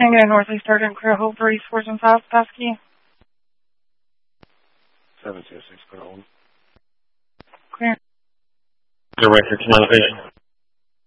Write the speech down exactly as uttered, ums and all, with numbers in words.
Tango Northeast Starting Clear Hold three fours and five, passkey. seven two six, clear hold. Clear. Director, communication.